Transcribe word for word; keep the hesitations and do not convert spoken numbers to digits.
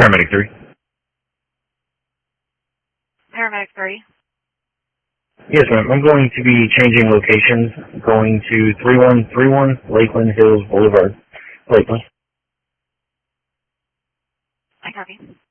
Paramedic three. Paramedic three. Yes, ma'am. I'm going to be changing locations, going to three one three one Lakeland Hills Boulevard, Lakeland. I copy.